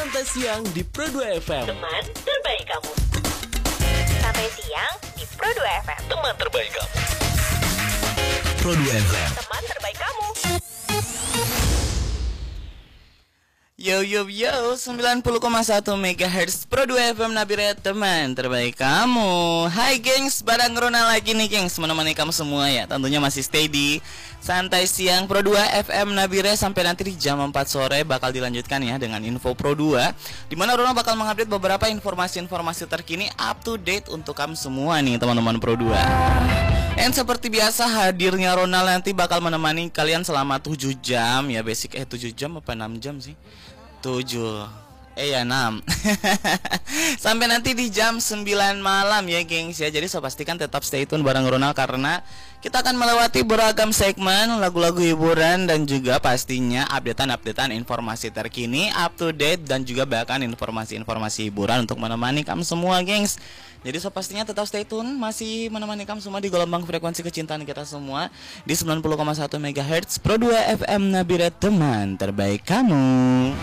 Santai Siang di Pro 2 FM. Teman terbaik kamu. Santai Siang di Pro 2 FM. Teman terbaik kamu. Pro 2 FM. Teman terbaik kamu. Yo 90,1 MHz Pro 2 FM Nabire, teman terbaik kamu. Hai gengs, bareng Ronald lagi nih gengs, menemani kamu semua ya. Tentunya masih stay di Santai Siang Pro 2 FM Nabire sampai nanti di jam 4 sore bakal dilanjutkan ya dengan info Pro 2, dimana Ronald bakal mengupdate beberapa informasi-informasi terkini up to date untuk kamu semua nih teman-teman Pro 2. Dan seperti biasa hadirnya Ronald nanti bakal menemani kalian selama 7 jam ya, basic 7 jam apa 6 jam sih? 6 sampai nanti di jam 9 malam ya gengs ya. Jadi so pastikan tetap stay tune bareng Ronald karena kita akan melewati beragam segmen, lagu-lagu hiburan dan juga pastinya updatean informasi terkini up to date dan juga bahkan informasi-informasi hiburan untuk menemani kamu semua gengs. Jadi so pastinya tetap stay tune, masih menemani kamu semua di gelombang frekuensi kecintaan kita semua di 90,1 MHz Pro 2 FM Nabire, teman terbaik kamu.